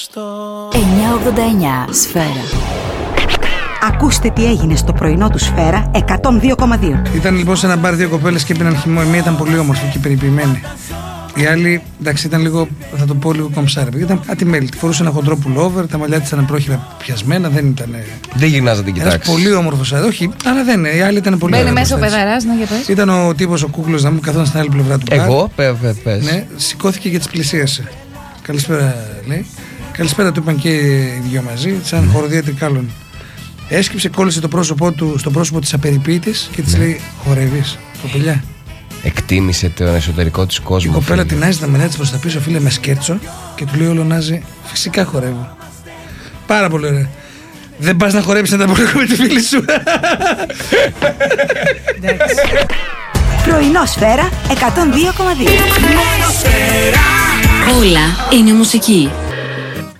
989 Σφαίρα. Ακούστε τι έγινε στο πρωινό του Σφαίρα 102,2. Ήταν λοιπόν σε ένα μπαρ δύο κοπέλες και πίναν χυμό. Η μία ήταν πολύ όμορφη και περιποιημένη. Η άλλη, εντάξει, ήταν λίγο, θα το πω λίγο κομψάρι. Ήταν ατιμέλητη. Φορούσε ένα χοντρό πουλόβερ, τα μαλλιά της ήταν πρόχειρα πιασμένα, δεν ήταν. Δεν γυρνάς να την κοιτάξεις. Ένας πολύ όμορφος, όχι, αλλά δεν είναι. Η άλλη ήταν πολύ Μπαίνει μέσα ο παιδαράς, να για πες. Ήταν ο τύπος ο κούκλος να μου καθόταν στην άλλη πλευρά του μπαρ. Εγώ, πες. Ναι, σηκώθηκε και τις πλησίασε. Καλησπέρα, λέει. Καλησπέρα, του είπαν και οι δυο μαζί, σαν χοροδία τρικάλων. Έσκυψε, κόλλησε το πρόσωπό του στο πρόσωπο της απεριποίητης και της λέει: χορεύεις, κοπελιά. Εκτίμησε το εσωτερικό της κόσμο. Η κοπέλα τεινάζει τα μενέα της προς τα πίσω, φίλε, με σκέρτσο και του λέει όλο Νάζη: φυσικά χορεύω. Πάρα πολύ ωραία. Δεν πας να χορέψεις να τα πω με τη φίλη σου. Πρωινό Σφαίρα 102,2. Όλα είναι μουσική.